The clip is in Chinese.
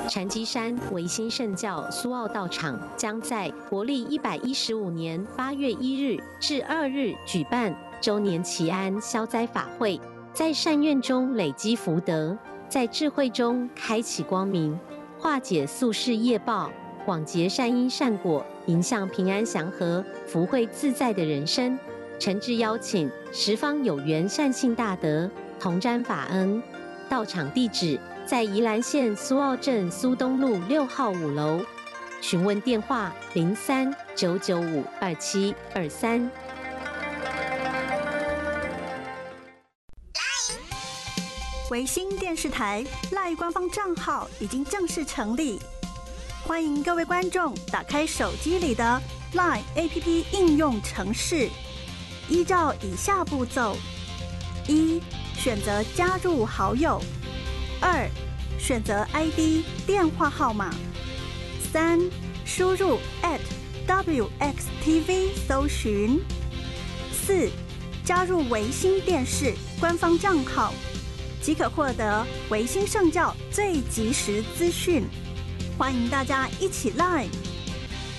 禅机山维新圣教苏澳道场将在国历115年8月1日至2日举办周年祈安消灾法会，在善愿中累积福德，在智慧中开启光明，化解宿世业报，广结善因善果，迎向平安祥和、福慧自在的人生。诚挚邀请十方有缘善信大德同沾法恩。到场地址在宜兰县苏澳镇苏东路6号5楼，询问电话03-995-2723。 维新电视台 LINE 官方账号已经正式成立，欢迎各位观众打开手机里的 LINE APP 应用程式，依照以下步骤：1. 选择加入好友；2. 选择 ID 电话号码；3. 输入 @WXTV 搜寻；4. 加入维新电视官方账号，即可获得维新圣教最及时资讯。欢迎大家一起 LINE